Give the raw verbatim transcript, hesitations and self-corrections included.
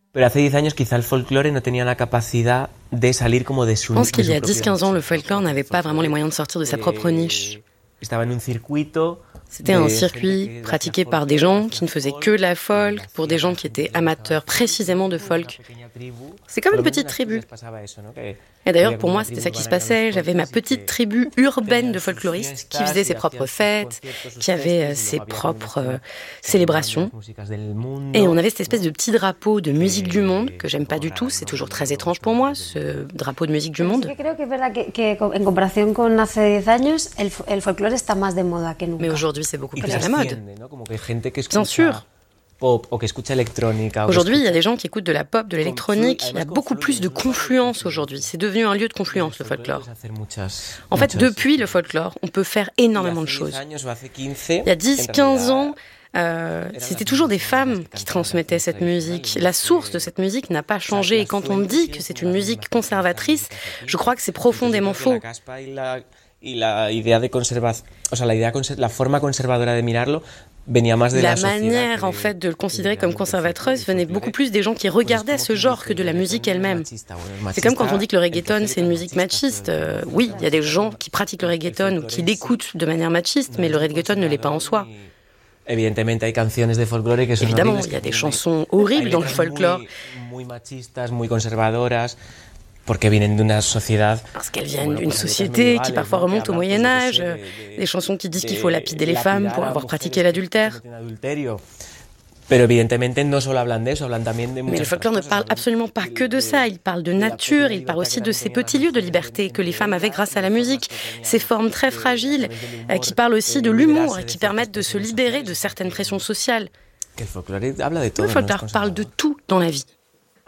Pero hace dix años quizá el folclore no tenía la capacidad de salir como de su Je pense qu'il y a de su dix à quinze ans, le folklore n'avait pas vraiment les moyens de sortir de sa propre niche. Estaba en un circuito. C'était un circuit pratiqué par des gens qui ne faisaient que de la folk, pour des gens qui étaient amateurs précisément de folk. C'est comme une petite tribu. Et d'ailleurs, pour moi, c'était ça qui se passait. J'avais ma petite tribu urbaine de folkloristes qui faisait ses propres fêtes, qui avait ses propres euh, célébrations. Et on avait cette espèce de petit drapeau de musique du monde, que j'aime pas du tout. C'est toujours très étrange pour moi, ce drapeau de musique du monde. Mais aujourd'hui, c'est beaucoup plus à la mode. Bien sûr. Aujourd'hui, il y a des gens qui écoutent de la pop, de l'électronique. Il y a beaucoup plus de confluence aujourd'hui. C'est devenu un lieu de confluence, le folklore. En fait, depuis le folklore, on peut faire énormément de choses. Il y a dix à quinze ans, euh, c'était toujours des femmes qui transmettaient cette musique. La source de cette musique n'a pas changé. Et quand on me dit que c'est une musique conservatrice, je crois que c'est profondément faux. Y la idea de conservación, o sea, la idea, la forma conservadora de mirarlo venía más de la, la manière, en fait, de le considérer comme conservatrice venait beaucoup plus des gens qui regardaient ce genre que de la musique elle-même. C'est comme quand on dit que le reggaeton, c'est une musique machiste. Euh, oui, il y a des gens qui pratiquent le reggaeton ou qui l'écoutent de manière machiste, mais le reggaeton ne l'est pas en soi. Évidemment, il y a des chansons horribles dans le folklore. Muy machistas, muy conservadoras. Parce qu'elles viennent d'une société qui parfois remonte au Moyen-Âge, des chansons qui disent qu'il faut lapider les femmes pour avoir pratiqué l'adultère. Mais le folklore ne parle absolument pas que de ça, il parle de nature, il parle aussi de ces petits lieux de liberté que les femmes avaient grâce à la musique, ces formes très fragiles, qui parlent aussi de l'humour et qui permettent de se libérer de certaines pressions sociales. Le folklore parle de tout dans la vie.